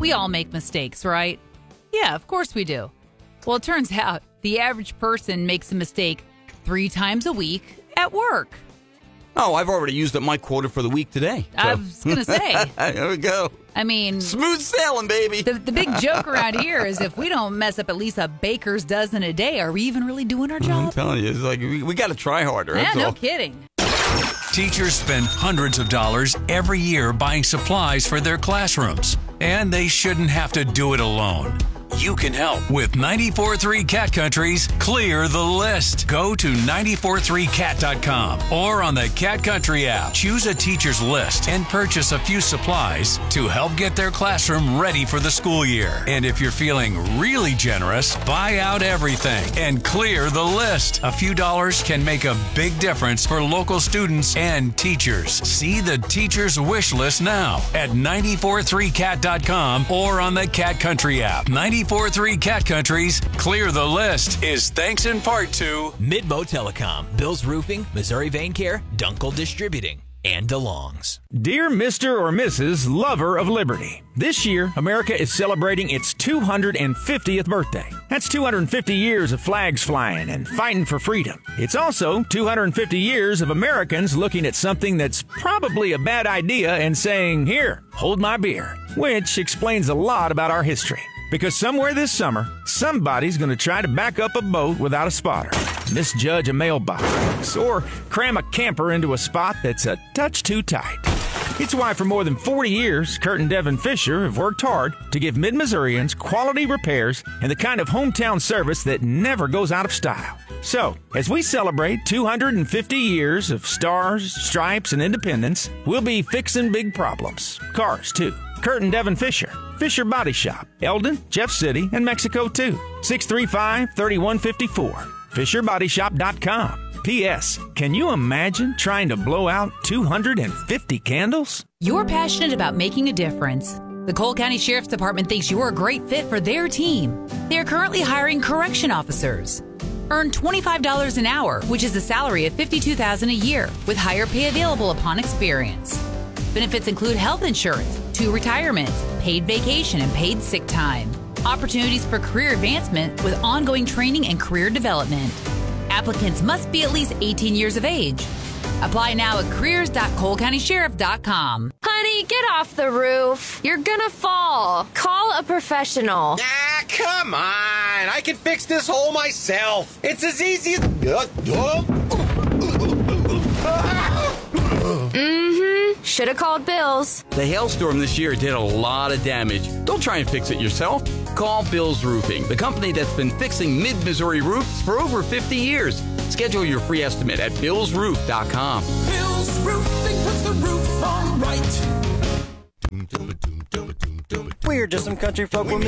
We all make mistakes, right? Yeah, of course we do. Well, it turns out the average person makes a mistake 3 times a week at work. Oh, I've already used up my quota for the week today. So. I was going to say. There we go. I mean... Smooth sailing, baby. The big joke around here is if we don't mess up at least a baker's dozen a day, are we even really doing our job? I'm telling you, it's like we got to try harder. Yeah, no all. kidding. Teachers spend hundreds of dollars every year buying supplies for their classrooms, and they shouldn't have to do it alone. You can help with 94.3 Cat Country's Clear the List. Go to 943cat.com or on the Cat Country app. Choose a teacher's list and purchase a few supplies to help get their classroom ready for the school year. And if you're feeling really generous, buy out everything and clear the list. A few dollars can make a big difference for local students and teachers. See the teacher's wish list now at 943cat.com or on the Cat Country app. 94.3 Cat Country's Clear the List is thanks in part to Midmo Telecom, Bill's Roofing, Missouri Vein Care, Dunkel Distributing, and DeLong's. Dear Mr. or Mrs. Lover of Liberty, this year, America is celebrating its 250th birthday. That's 250 years of flags flying and fighting for freedom. It's also 250 years of Americans looking at something that's probably a bad idea and saying, "Here, hold my beer," which explains a lot about our history. Because somewhere this summer, somebody's going to try to back up a boat without a spotter, misjudge a mailbox, or cram a camper into a spot that's a touch too tight. It's why for more than 40 years, Kurt and Devin Fisher have worked hard to give Mid-Missourians quality repairs and the kind of hometown service that never goes out of style. So, as we celebrate 250 years of stars, stripes, and independence, we'll be fixing big problems. Cars, too. Kurt and Devin Fisher. Fisher Body Shop. Eldon, Jeff City, and Mexico, too. 635-3154. FisherBodyShop.com. P.S. Can you imagine trying to blow out 250 candles? You're passionate about making a difference. The Cole County Sheriff's Department thinks you're a great fit for their team. They are currently hiring correction officers. Earn $25 an hour, which is a salary of $52,000 a year, with higher pay available upon experience. Benefits include health insurance, 2 retirements, paid vacation, and paid sick time. Opportunities for career advancement with ongoing training and career development. Applicants must be at least 18 years of age. Apply now at careers.colecountysheriff.com. Honey, get off the roof. You're gonna fall. Call a professional. Ah, come on. I can fix this hole myself. It's as easy as... Should have called Bill's. The hailstorm this year did a lot of damage. Don't try and fix it yourself. Call Bill's Roofing, the company that's been fixing Mid-Missouri roofs for over 50 years. Schedule your free estimate at billsroof.com. Bill's Roofing puts the roof on right. We're just some country folk.